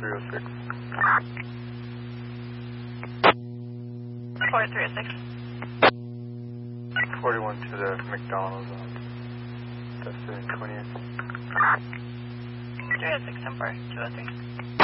4306. 4306. 41 to the McDonald's on Dustin 20th. 306, 10-4, 203.